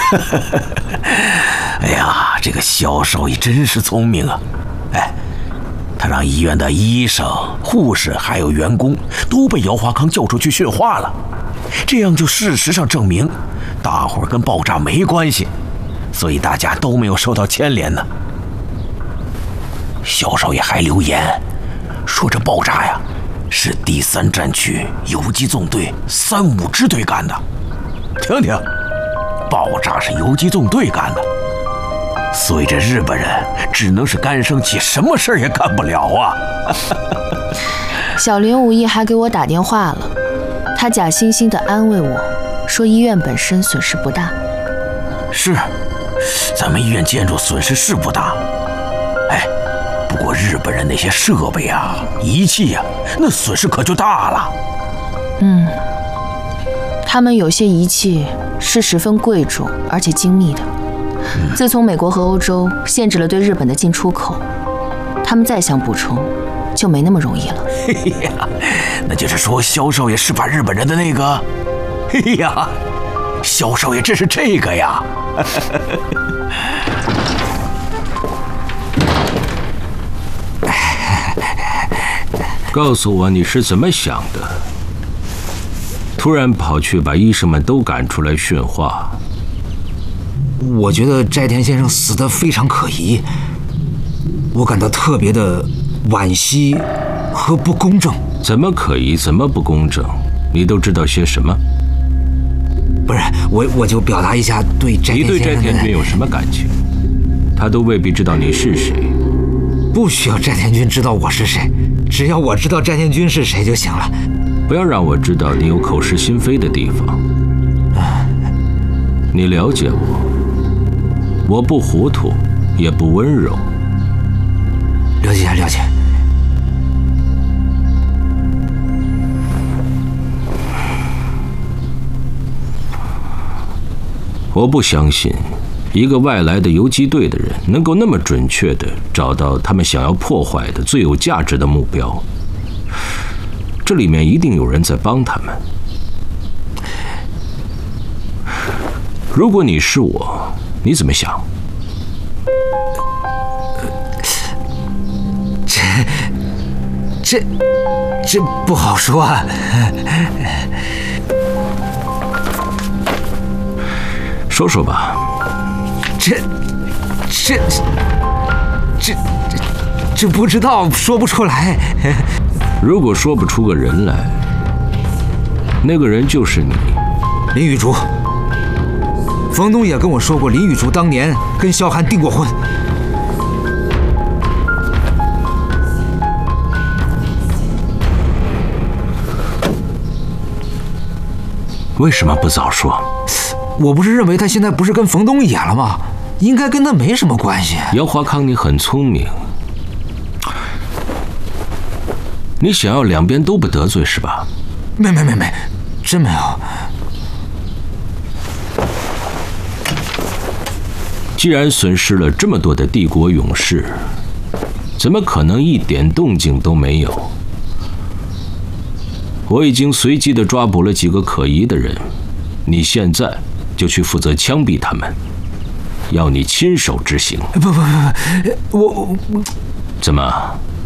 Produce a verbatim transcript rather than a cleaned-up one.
哎呀，这个萧少爷真是聪明啊！哎，他让医院的医生、护士还有员工都被姚华康叫出去训话了，这样就事实上证明，大伙儿跟爆炸没关系，所以大家都没有受到牵连呢。萧少爷还留言说，这爆炸呀是第三战区游击纵队三五支队干的。听听，爆炸是游击纵队干的，所以这日本人只能是干生气，什么事儿也干不了啊。 小林无意还给我打电话了，他假惺惺地安慰我说医院本身损失不大。 是，咱们医院建筑损失是不大，哎，不过日本人那些设备啊、仪器啊，那损失可就大了。 嗯，他们有些仪器是十分贵重而且精密的，嗯、自从美国和欧洲限制了对日本的进出口，他们再想补充就没那么容易了。 嘿呀，那就是说萧少爷是把日本人的那个，嘿呀，萧少爷这是这个呀。 告诉我你是怎么想的？突然跑去把医生们都赶出来训话。 我觉得斋田先生死得非常可疑，我感到特别的惋惜和不公正。 怎么可疑？怎么不公正？你都知道些什么？ 不是，我我就表达一下对斋田先生的。 你对斋田君有什么感情？他都未必知道你是谁。 不需要斋田君知道我是谁，只要我知道斋田君是谁就行了。 不要让我知道你有口是心非的地方。你了解我，我不糊涂，也不温柔。 了解了解。 我不相信一个外来的游击队的人能够那么准确地找到他们想要破坏的最有价值的目标。这里面一定有人在帮他们。如果你是我，你怎么想？ 这这这不好说啊。 说说吧。 这这这这这不知道，说不出来。 如果说不出个人来，那个人就是你， 林雨竹。冯东也跟我说过，林雨竹当年跟萧寒订过婚。 为什么不早说？ 我不是认为他现在不是跟冯东野了吗？应该跟他没什么关系。 姚华康，你很聪明，你想要两边都不得罪是吧？ 没没没没，真没有。 既然损失了这么多的帝国勇士，怎么可能一点动静都没有？我已经随机地抓捕了几个可疑的人，你现在就去负责枪毙他们，要你亲手执行。 不不不不，我我怎么